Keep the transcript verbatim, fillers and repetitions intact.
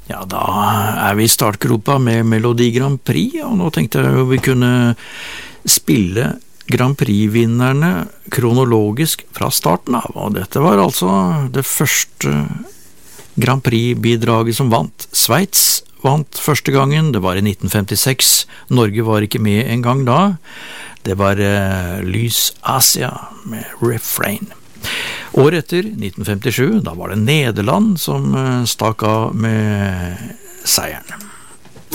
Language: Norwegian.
Ja, da er vi i startgropa med Melodi Grand Prix, og nå tenkte jeg jo vi kunne spille Grand Prix-vinnerne kronologisk fra starten av, og dette var altså det første Grand Prix-bidraget som vant. Sveits vant første gangen, det var i nitten femtiseks, Norge var ikke med en gang da, det var uh, Lys Asia med Refrain. Året etter, nitten femtisju, da var det Nederland som uh, stakk av med seieren.